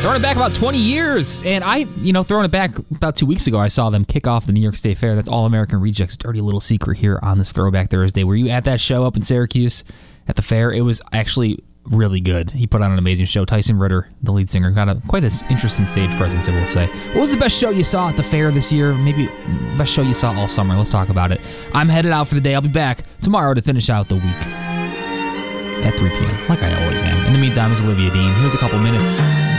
Throwing it back about 20 years. And throwing it back about 2 weeks ago, I saw them kick off the New York State Fair. That's All American Rejects. Dirty little secret here on this Throwback Thursday. Were you at that show up in Syracuse at the fair? It was actually really good. He put on an amazing show. Tyson Ritter, the lead singer, got quite an interesting stage presence, I will say. What was the best show you saw at the fair this year? Maybe best show you saw all summer. Let's talk about it. I'm headed out for the day. I'll be back tomorrow to finish out the week at 3 p.m., like I always am. In the meantime, it's Olivia Dean. Here's a couple minutes